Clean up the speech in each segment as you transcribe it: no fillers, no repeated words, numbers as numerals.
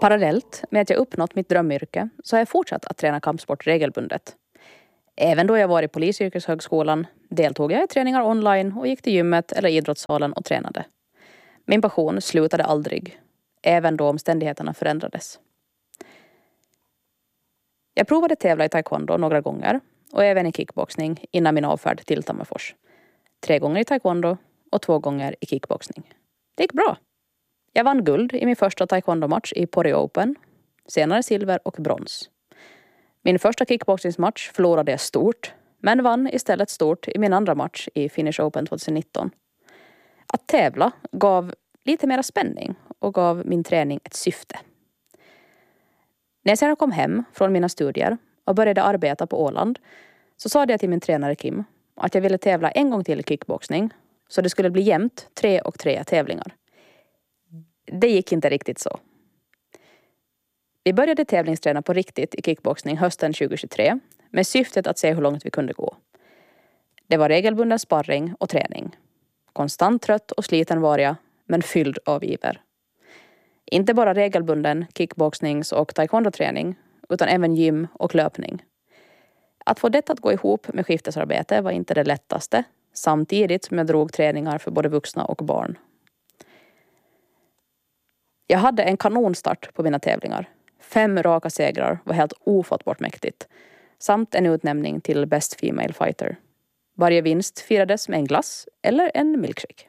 Parallellt med att jag uppnått mitt drömyrke så har jag fortsatt att träna kampsport regelbundet. Även då jag var i polisyrkeshögskolan deltog jag i träningar online och gick till gymmet eller idrottssalen och tränade. Min passion slutade aldrig, även då omständigheterna förändrades. Jag provade tävla i taekwondo några gånger och även i kickboxning innan min avfärd till Tammerfors. 3 gånger i taekwondo och 2 gånger i kickboxning. Det gick bra. Jag vann guld i min första taekwondo-match i Pori Open, senare silver och brons. Min första kickboxningsmatch förlorade jag stort, men vann istället stort i min andra match i Finnish Open 2019. Att tävla gav lite mera spänning och gav min träning ett syfte. När jag sedan kom hem från mina studier och började arbeta på Åland så sa jag till min tränare Kim att jag ville tävla en gång till i kickboxning så det skulle bli jämnt 3 och 3 tävlingar. Det gick inte riktigt så. Vi började tävlingsträna på riktigt i kickboxning hösten 2023 med syftet att se hur långt vi kunde gå. Det var regelbunden sparring och träning. Konstant trött och sliten var jag, men fylld av iver. Inte bara regelbunden kickboxnings- och taekwondo-träning, utan även gym och löpning. Att få detta att gå ihop med skiftesarbete var inte det lättaste, samtidigt som jag drog träningar för både vuxna och barn. Jag hade en kanonstart på mina tävlingar. 5 raka segrar var helt ofattbart mäktigt, samt en utnämning till Best Female Fighter. Varje vinst firades med en glass eller en milkshake.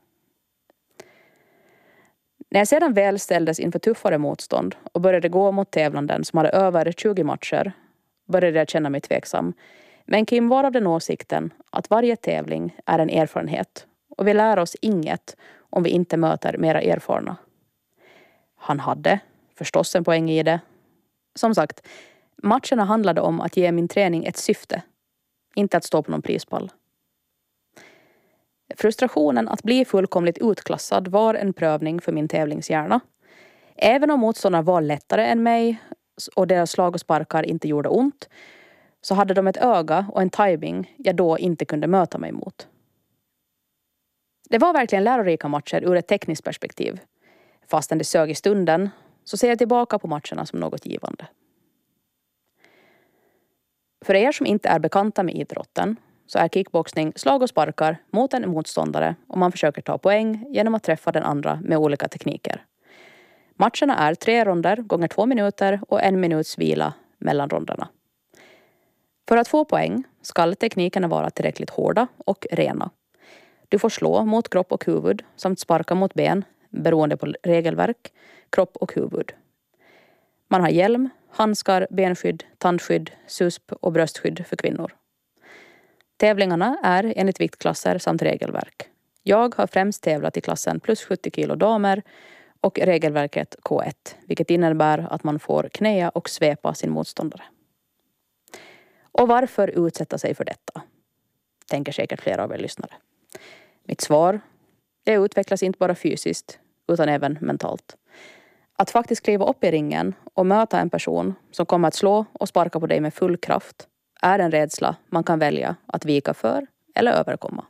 När jag sedan väl ställdes inför tuffare motstånd och började gå mot tävlanden som hade över 20 matcher började jag känna mig tveksam. Men Kim var av den åsikten att varje tävling är en erfarenhet och vi lär oss inget om vi inte möter mera erfarna. Han hade förstås en poäng i det. Som sagt, matcherna handlade om att ge min träning ett syfte, inte att stå på någon prispall. Frustrationen att bli fullkomligt utklassad var en prövning för min tävlingshjärna. Även om motståndarna var lättare än mig och deras slag och sparkar inte gjorde ont, så hade de ett öga och en timing jag då inte kunde möta mig mot. Det var verkligen lärorika matcher ur ett tekniskt perspektiv. Fastän det sög i stunden så ser jag tillbaka på matcherna som något givande. För er som inte är bekanta med idrotten så är kickboxning slag och sparkar mot en motståndare och man försöker ta poäng genom att träffa den andra med olika tekniker. Matcherna är 3 ronder gånger 2 minuter och 1 minuts vila mellan ronderna. För att få poäng ska teknikerna vara tillräckligt hårda och rena. Du får slå mot kropp och huvud samt sparka mot ben beroende på regelverk, kropp och huvud. Man har hjälm, handskar, benskydd, tandskydd, susp och bröstskydd för kvinnor. Tävlingarna är enligt viktklasser samt regelverk. Jag har främst tävlat i klassen plus 70 kilo damer och regelverket K1, vilket innebär att man får knäa och svepa sin motståndare. Och varför utsätta sig för detta? Tänker säkert flera av er lyssnare. Mitt svar, det utvecklas inte bara fysiskt utan även mentalt. Att faktiskt kliva upp i ringen och möta en person som kommer att slå och sparka på dig med full kraft är en rädsla man kan välja att vika för eller överkomma.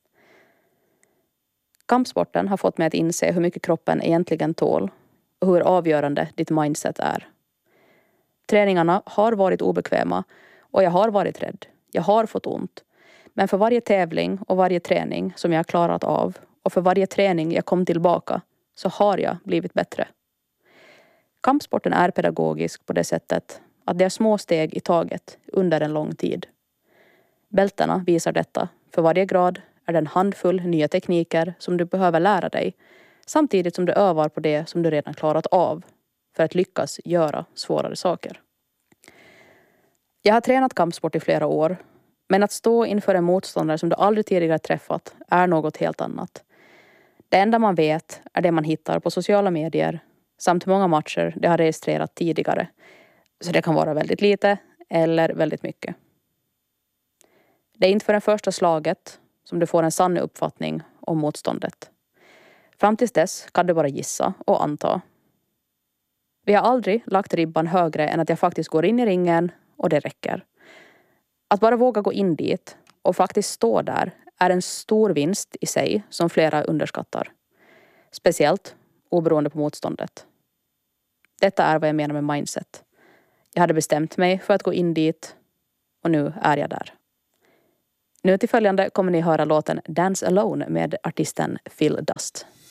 Kampsporten har fått mig att inse hur mycket kroppen egentligen tål och hur avgörande ditt mindset är. Träningarna har varit obekväma och jag har varit rädd. Jag har fått ont. Men för varje tävling och varje träning som jag har klarat av och för varje träning jag kom tillbaka så har jag blivit bättre. Kampsporten är pedagogisk på det sättet att det är små steg i taget under en lång tid. Bältena visar detta. För varje grad är det en handfull nya tekniker som du behöver lära dig samtidigt som du övar på det som du redan klarat av för att lyckas göra svårare saker. Jag har tränat kampsport i flera år, men att stå inför en motståndare som du aldrig tidigare träffat är något helt annat. Det enda man vet är det man hittar på sociala medier samt många matcher det har registrerat tidigare. Så det kan vara väldigt lite eller väldigt mycket. Det är inte för det första slaget som du får en sann uppfattning om motståndet. Fram tills dess kan du bara gissa och anta. Vi har aldrig lagt ribban högre än att jag faktiskt går in i ringen och det räcker. Att bara våga gå in dit och faktiskt stå där är en stor vinst i sig som flera underskattar. Speciellt oberoende på motståndet. Detta är vad jag menar med mindset. Jag hade bestämt mig för att gå in dit och nu är jag där. Nu till följande kommer ni höra låten Dance Alone med artisten Phil Dust.